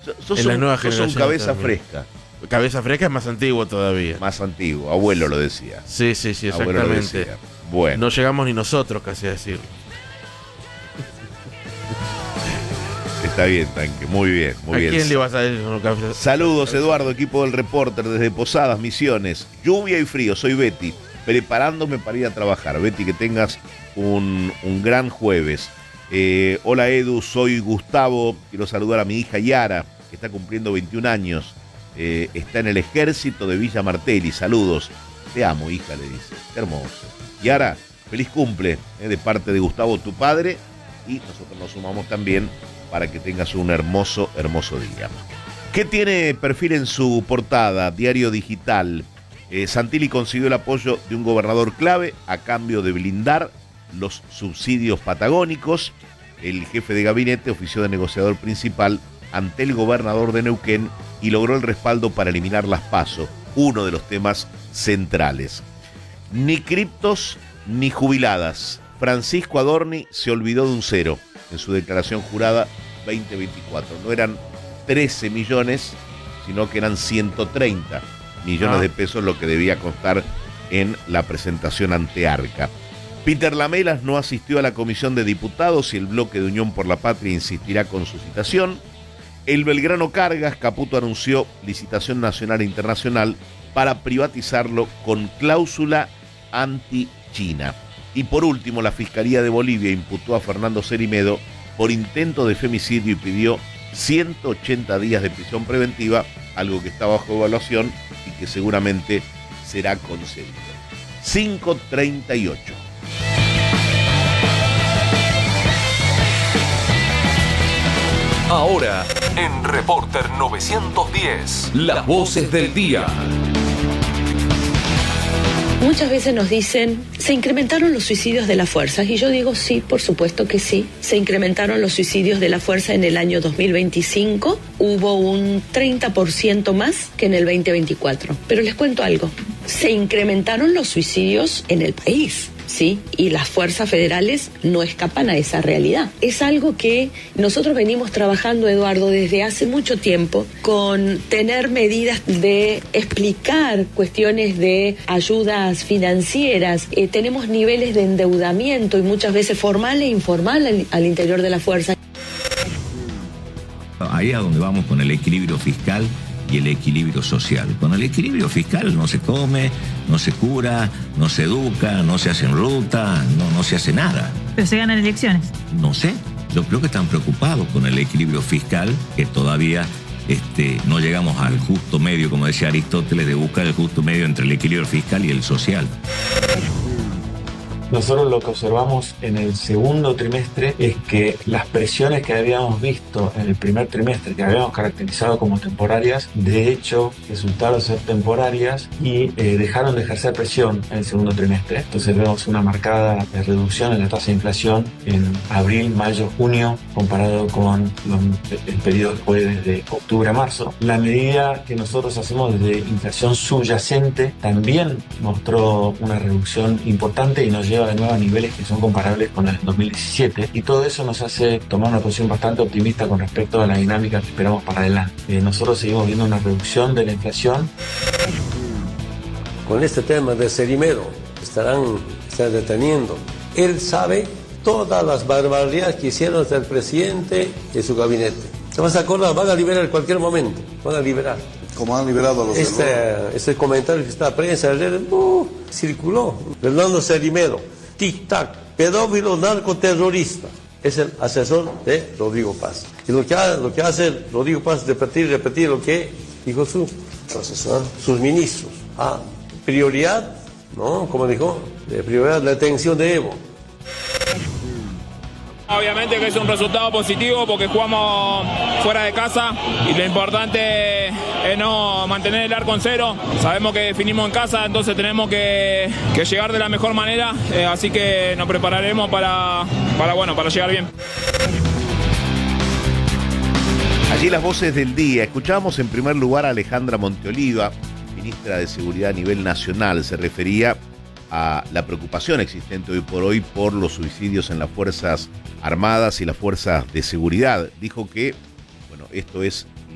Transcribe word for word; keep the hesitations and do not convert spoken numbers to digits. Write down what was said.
sos en un, la nueva sos generación. un cabeza también. fresca. Cabeza fresca es más antiguo todavía. Más antiguo, abuelo lo decía. Sí, sí, sí, Abuelo lo exactamente. decía. Bueno. No llegamos ni nosotros casi a decirlo. Está bien, Tanque, muy bien, muy ¿A bien. quién le vas a decir con cabeza? Saludos, Eduardo, equipo del Reporter desde Posadas, Misiones. Lluvia y frío, soy Betty, preparándome para ir a trabajar. Betty, que tengas un, un gran jueves. Eh, hola, Edu, soy Gustavo. Quiero saludar a mi hija Yara, que está cumpliendo veintiún años. Eh, está en el ejército de Villa Martelli. Saludos. Te amo, hija, le dice. Qué hermoso. Yara, feliz cumple eh, de parte de Gustavo, tu padre. Y nosotros nos sumamos también para que tengas un hermoso, hermoso día. ¿Qué tiene Perfil en su portada? Diario Digital. Eh, Santilli consiguió el apoyo de un gobernador clave a cambio de blindar los subsidios patagónicos. El jefe de gabinete ofició de negociador principal ante el gobernador de Neuquén y logró el respaldo para eliminar las PASO, uno de los temas centrales. Ni criptos ni jubiladas. Francisco Adorni se olvidó de un cero en su declaración jurada veinte veinticuatro. No eran trece millones, sino que eran ciento treinta millones ah. de pesos lo que debía constar en la presentación ante Arca. Peter Lamelas no asistió a la comisión de diputados y el bloque de Unión por la Patria insistirá con su citación. El Belgrano Cargas, Caputo anunció licitación nacional e internacional para privatizarlo con cláusula anti-China. Y por último, la Fiscalía de Bolivia imputó a Fernando Cerimedo por intento de femicidio y pidió ciento ochenta días de prisión preventiva, algo que está bajo evaluación y que seguramente será concedido. cinco treinta y ocho. Ahora, en Reporter novecientos diez, las voces del día. Muchas veces nos dicen, ¿se incrementaron los suicidios de las fuerzas? Y yo digo, sí, por supuesto que sí. Se incrementaron los suicidios de la fuerza en el año dos mil veinticinco. Hubo un treinta por ciento más que en el veinte veinticuatro. Pero les cuento algo. Se incrementaron los suicidios en el país. Sí, y las fuerzas federales no escapan a esa realidad. Es algo que nosotros venimos trabajando, Eduardo, desde hace mucho tiempo, con tener medidas de explicar cuestiones de ayudas financieras. Eh, tenemos niveles de endeudamiento y muchas veces formal e informal al, al interior de la fuerza. Ahí es a donde vamos con el equilibrio fiscal y el equilibrio social. Con el equilibrio fiscal no se come, no se cura, no se educa, no se hace en ruta, no, no se hace nada. Pero se ganan elecciones. No sé, yo creo que están preocupados con el equilibrio fiscal, que todavía este, no llegamos al justo medio, como decía Aristóteles, de buscar el justo medio entre el equilibrio fiscal y el social. Nosotros lo que observamos en el segundo trimestre es que las presiones que habíamos visto en el primer trimestre, que habíamos caracterizado como temporarias, de hecho resultaron ser temporarias y eh, dejaron de ejercer presión en el segundo trimestre. Entonces vemos una marcada reducción en la tasa de inflación en abril, mayo, junio, comparado con los, el periodo que fue desde octubre a marzo. La medida que nosotros hacemos desde inflación subyacente también mostró una reducción importante y nos lleva de nuevo a niveles que son comparables con el dos mil diecisiete, y todo eso nos hace tomar una posición bastante optimista con respecto a la dinámica que esperamos para adelante. Eh, nosotros seguimos viendo una reducción de la inflación. Con este tema de Cerimedo estarán, estarán deteniendo. Él sabe todas las barbaridades que hicieron hasta el presidente y su gabinete. ¿Te vas a acordar? Van a liberar en cualquier momento. Van a liberar. Como han liberado a los este, este comentario que está en la prensa ayer, uh, circuló. Fernando Cerimedo, tic-tac, pedófilo narcoterrorista. Es el asesor de Rodrigo Paz. Y lo que, ha, lo que hace Rodrigo Paz es repetir, repetir lo que dijo su, asesor, sus ministros. Ah, prioridad, ¿no? Como dijo, de prioridad la detención de Evo. Obviamente que es un resultado positivo porque jugamos fuera de casa y lo importante es no mantener el arco en cero. Sabemos que definimos en casa, entonces tenemos que, que llegar de la mejor manera, eh, así que nos prepararemos para, para, bueno, para llegar bien. Allí las voces del día. Escuchamos en primer lugar a Alejandra Monteoliva, ministra de Seguridad a nivel nacional. Se refería a la preocupación existente hoy por hoy por los suicidios en las Fuerzas Armadas y las Fuerzas de Seguridad. Dijo que, bueno, esto es